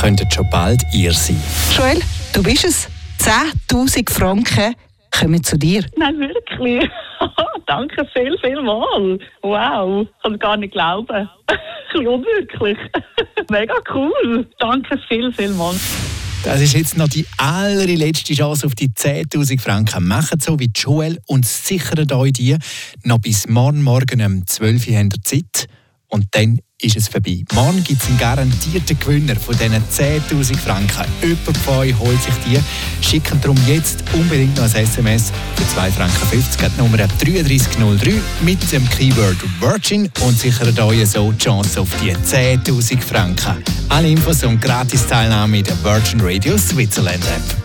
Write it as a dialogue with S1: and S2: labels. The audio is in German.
S1: könnten schon bald ihr sein.
S2: Joel, du bist es. 10'000 Franken kommen zu dir.
S3: Nein, wirklich. Danke viel mal. Wow, ich kann es gar nicht glauben. Ein bisschen unwirklich. Mega cool. Danke viel mal.
S1: Das ist jetzt noch die allerletzte Chance auf die 10'000 Franken. Macht so wie Joel und sichert euch die. Noch bis morgen um 12 Uhr habt ihr Zeit. Und dann ist es vorbei. Morgen gibt es einen garantierten Gewinner von diesen 10'000 Franken. Jemand von euch holt sich die. Schickt darum jetzt unbedingt noch ein SMS für 2,50 Franken die Nummer 3303 mit dem Keyword Virgin und sichert euch so die Chance auf die 10'000 Franken. Alle Infos und Gratis-Teilnahme in der Virgin Radio Switzerland App.